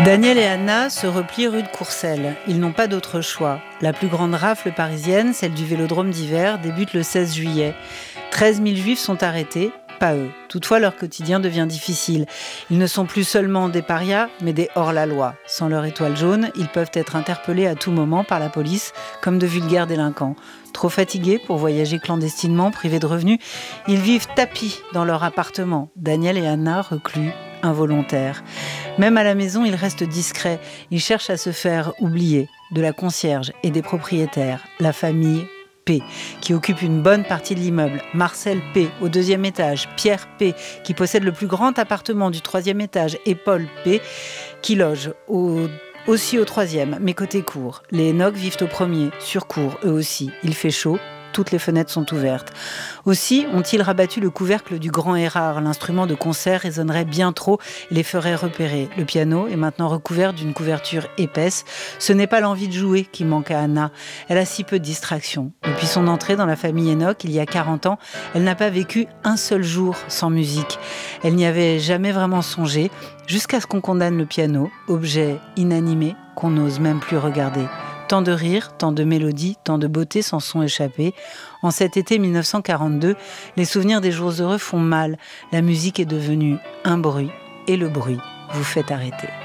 Daniel et Anna se replient rue de Courcelles. Ils n'ont pas d'autre choix. La plus grande rafle parisienne, celle du Vélodrome d'hiver, débute le 16 juillet. 13 000 juifs sont arrêtés, pas eux. Toutefois, leur quotidien devient difficile. Ils ne sont plus seulement des parias, mais des hors-la-loi. Sans leur étoile jaune, ils peuvent être interpellés à tout moment par la police comme de vulgaires délinquants. Trop fatigués pour voyager clandestinement, privés de revenus, ils vivent tapis dans leur appartement. Daniel et Anna reclus, involontaires. Même à la maison, ils restent discrets. Ils cherchent à se faire oublier de la concierge et des propriétaires. La famille P, qui occupe une bonne partie de l'immeuble. Marcel P, au 2e étage. Pierre P, qui possède le plus grand appartement du 3e étage. Et Paul P, qui loge aussi au 3e, mais côté cour. Les Enoch vivent au 1er, sur cour, eux aussi. Il fait chaud. Toutes les fenêtres sont ouvertes. Aussi ont-ils rabattu le couvercle du grand Erard. L'instrument de concert résonnerait bien trop et les ferait repérer. Le piano est maintenant recouvert d'une couverture épaisse. Ce n'est pas l'envie de jouer qui manque à Anna. Elle a si peu de distractions. Depuis son entrée dans la famille Enoch, il y a 40 ans, elle n'a pas vécu un seul jour sans musique. Elle n'y avait jamais vraiment songé, jusqu'à ce qu'on condamne le piano, objet inanimé qu'on n'ose même plus regarder. Tant de rires, tant de mélodies, tant de beauté s'en sont échappés. En cet été 1942, les souvenirs des jours heureux font mal. La musique est devenue un bruit et le bruit vous fait arrêter.